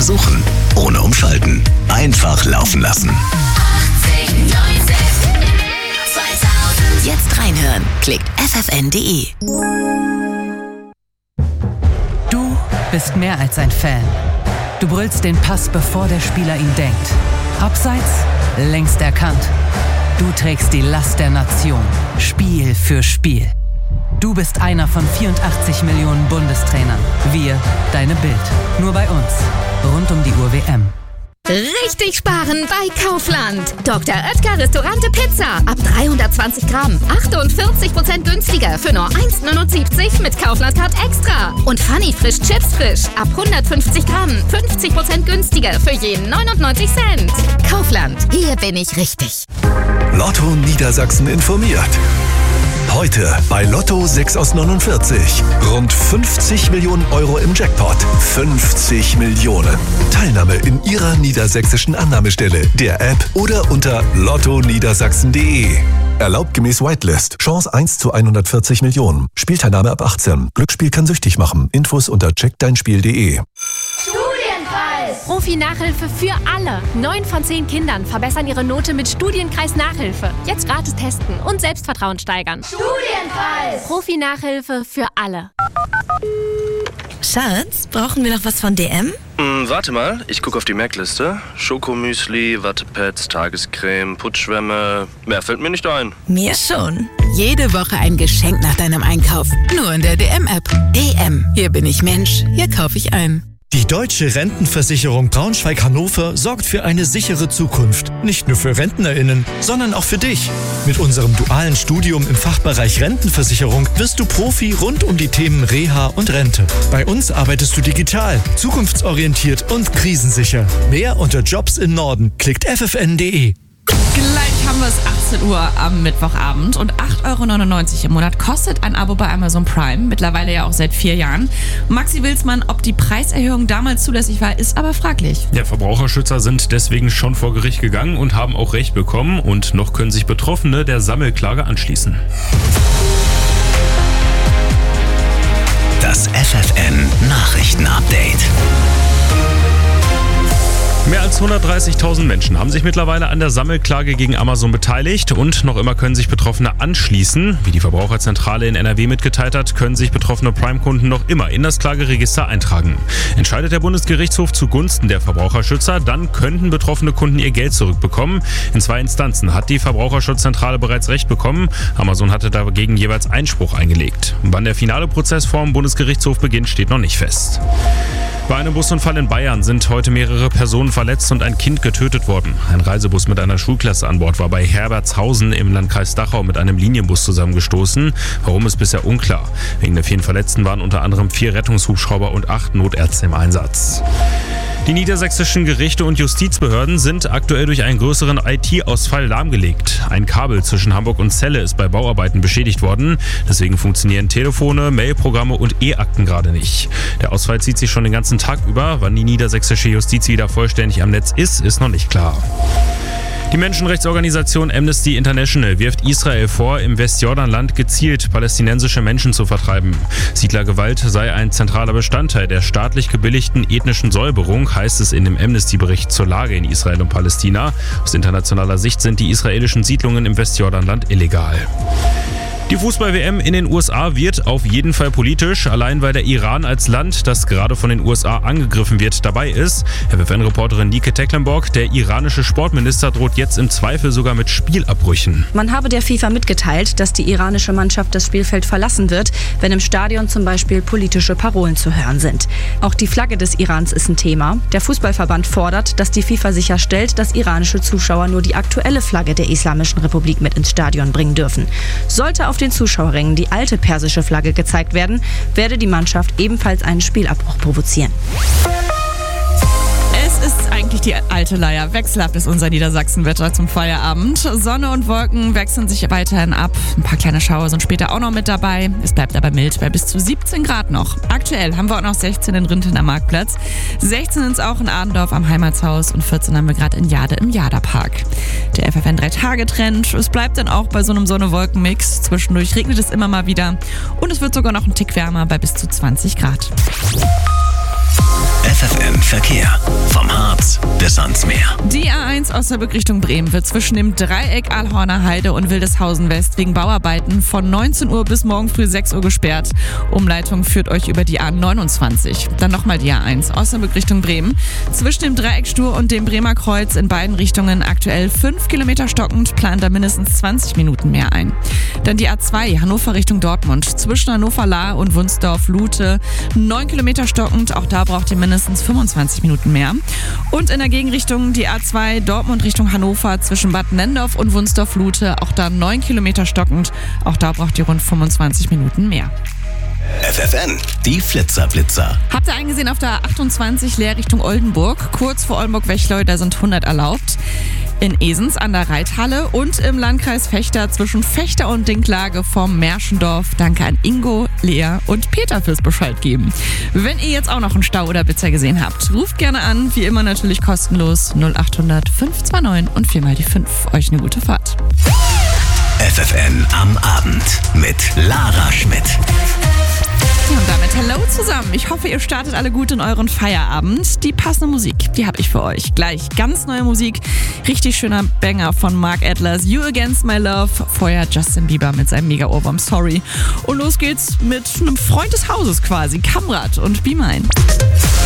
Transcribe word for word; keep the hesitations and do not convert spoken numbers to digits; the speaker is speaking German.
versuchen, ohne umschalten. Einfach laufen lassen. Jetzt reinhören. Klickt f f n punkt d e. Du bist mehr als ein Fan. Du brüllst den Pass, bevor der Spieler ihn denkt. Abseits? Längst erkannt. Du trägst die Last der Nation. Spiel für Spiel. Du bist einer von vierundachtzig Millionen Bundestrainern. Wir, deine Bild. Nur bei uns. Rund um die Uhr W M. Richtig sparen bei Kaufland. Doktor Oetker Restaurante Pizza. Ab dreihundertzwanzig Gramm. achtundvierzig Prozent günstiger für nur eins neunundsiebzig mit Kaufland Card Extra. Und Funny Frisch Chips Frisch. Ab hundertfünfzig Gramm. fünfzig Prozent günstiger für jeden neunundneunzig Cent. Kaufland. Hier bin ich richtig. Lotto Niedersachsen informiert. Heute bei Lotto sechs aus neunundvierzig. Rund fünfzig Millionen Euro im Jackpot. fünfzig Millionen. Teilnahme in Ihrer niedersächsischen Annahmestelle, der App oder unter lotto niedersachsen punkt d e. Erlaubt gemäß Whitelist. Chance eins zu hundertvierzig Millionen. Spielteilnahme ab achtzehn. Glücksspiel kann süchtig machen. Infos unter check dein spiel punkt d e. Profi-Nachhilfe für alle. Neun von zehn Kindern verbessern ihre Note mit Studienkreis Nachhilfe. Jetzt gratis testen und Selbstvertrauen steigern. Studienkreis! Profi-Nachhilfe für alle. Schatz, brauchen wir noch was von D M? Hm, warte mal, ich gucke auf die Merkliste. Schokomüsli, Wattepads, Tagescreme, Putzschwämme. Mehr fällt mir nicht ein. Mir schon. Jede Woche ein Geschenk nach deinem Einkauf. Nur in der D M-App. D M. Hier bin ich Mensch. Hier kaufe ich ein. Die Deutsche Rentenversicherung Braunschweig-Hannover sorgt für eine sichere Zukunft. Nicht nur für RentnerInnen, sondern auch für dich. Mit unserem dualen Studium im Fachbereich Rentenversicherung wirst du Profi rund um die Themen Reha und Rente. Bei uns arbeitest du digital, zukunftsorientiert und krisensicher. Mehr unter Jobs im Norden. Klickt f f n punkt d e. Gleich haben wir es achtzehn Uhr am Mittwochabend und acht Euro neunundneunzig im Monat kostet ein Abo bei Amazon Prime, mittlerweile ja auch seit vier Jahren. Maxi Wilsmann, ob die Preiserhöhung damals zulässig war, ist aber fraglich. Ja, Verbraucherschützer sind deswegen schon vor Gericht gegangen und haben auch Recht bekommen und noch können sich Betroffene der Sammelklage anschließen. Das F F N Nachrichten-Update. Mehr als hundertdreißigtausend Menschen haben sich mittlerweile an der Sammelklage gegen Amazon beteiligt und noch immer können sich Betroffene anschließen. Wie die Verbraucherzentrale in N R W mitgeteilt hat, können sich betroffene Prime-Kunden noch immer in das Klageregister eintragen. Entscheidet der Bundesgerichtshof zugunsten der Verbraucherschützer, dann könnten betroffene Kunden ihr Geld zurückbekommen. In zwei Instanzen hat die Verbraucherschutzzentrale bereits Recht bekommen. Amazon hatte dagegen jeweils Einspruch eingelegt. Wann der finale Prozess vor dem Bundesgerichtshof beginnt, steht noch nicht fest. Bei einem Busunfall in Bayern sind heute mehrere Personen verletzt und ein Kind getötet worden. Ein Reisebus mit einer Schulklasse an Bord war bei Herbertshausen im Landkreis Dachau mit einem Linienbus zusammengestoßen. Warum, ist bisher unklar. Wegen der vielen Verletzten waren unter anderem vier Rettungshubschrauber und acht Notärzte im Einsatz. Die niedersächsischen Gerichte und Justizbehörden sind aktuell durch einen größeren I T-Ausfall lahmgelegt. Ein Kabel zwischen Hamburg und Celle ist bei Bauarbeiten beschädigt worden. Deswegen funktionieren Telefone, Mailprogramme und E-Akten gerade nicht. Der Ausfall zieht sich schon den ganzen Tag über. Wann die niedersächsische Justiz wieder vollständig am Netz ist, ist noch nicht klar. Die Menschenrechtsorganisation Amnesty International wirft Israel vor, im Westjordanland gezielt palästinensische Menschen zu vertreiben. Siedlergewalt sei ein zentraler Bestandteil der staatlich gebilligten ethnischen Säuberung, heißt es in dem Amnesty-Bericht zur Lage in Israel und Palästina. Aus internationaler Sicht sind die israelischen Siedlungen im Westjordanland illegal. Die Fußball-W M in den U S A wird auf jeden Fall politisch, allein weil der Iran als Land, das gerade von den U S A angegriffen wird, dabei ist. F F N-Reporterin Nike Tecklenburg, der iranische Sportminister droht jetzt im Zweifel sogar mit Spielabbrüchen. Man habe der FIFA mitgeteilt, dass die iranische Mannschaft das Spielfeld verlassen wird, wenn im Stadion zum Beispiel politische Parolen zu hören sind. Auch die Flagge des Irans ist ein Thema. Der Fußballverband fordert, dass die FIFA sicherstellt, dass iranische Zuschauer nur die aktuelle Flagge der Islamischen Republik mit ins Stadion bringen dürfen. Sollte auf den Zuschauerrängen die alte persische Flagge gezeigt werden, werde die Mannschaft ebenfalls einen Spielabbruch provozieren. Es ist eigentlich die alte Leier. Wechselhaft ist unser Niedersachsenwetter zum Feierabend. Sonne und Wolken wechseln sich weiterhin ab. Ein paar kleine Schauer sind später auch noch mit dabei. Es bleibt aber mild bei bis zu siebzehn Grad noch. Aktuell haben wir auch noch sechzehn in Rinteln am Marktplatz. sechzehn sind es auch in Adendorf am Heimatshaus und vierzehn haben wir gerade in Jade im Jaderpark. Der F F N drei Tage Trend. Es bleibt dann auch bei so einem Sonne-Wolken-Mix. Zwischendurch regnet es immer mal wieder. Und es wird sogar noch ein Tick wärmer bei bis zu zwanzig Grad. F F N Verkehr. bis ans Meer. Die A eins Osnabrück Richtung Bremen wird zwischen dem Dreieck Alhorner Heide und Wildeshausen West wegen Bauarbeiten von neunzehn Uhr bis morgen früh sechs Uhr gesperrt. Umleitung führt euch über die A neunundzwanzig. Dann nochmal die A eins Osnabrück Richtung Bremen. Zwischen dem Dreieck Stur und dem Bremer Kreuz in beiden Richtungen aktuell fünf Kilometer stockend, plant da mindestens zwanzig Minuten mehr ein. Dann die A zwei Hannover Richtung Dortmund. Zwischen Hannover-Lahr und Wunsdorf-Lute neun Kilometer stockend, auch da braucht ihr mindestens fünfundzwanzig Minuten mehr. Und in der Gegenrichtung die A zwei Dortmund Richtung Hannover zwischen Bad Nendorf und Wunsdorf-Lute, auch da neun Kilometer stockend, auch da braucht ihr rund fünfundzwanzig Minuten mehr. F F N, die Flitzer-Blitzer. Habt ihr eingesehen auf der achtundzwanzig leer Richtung Oldenburg? Kurz vor Oldenburg-Wechleu, da sind hundert erlaubt. In Esens an der Reithalle und im Landkreis Vechta zwischen Vechta und Dinklage vom Märschendorf. Danke an Ingo, Lea und Peter fürs Bescheid geben. Wenn ihr jetzt auch noch einen Stau oder Blitzer gesehen habt, ruft gerne an. Wie immer natürlich kostenlos null acht hundert fünf zwei neun und viermal die fünf. Euch eine gute Fahrt. F F N am Abend mit Lara Schmidt. Und damit hello zusammen. Ich hoffe, ihr startet alle gut in euren Feierabend. Die passende Musik, die habe ich für euch. Gleich ganz neue Musik. Richtig schöner Banger von Mark Adlers. You Against My Love. Vorher Justin Bieber mit seinem Mega-Ohrwurm Sorry. Und los geht's mit einem Freund des Hauses quasi. Kamrat und Be Mine.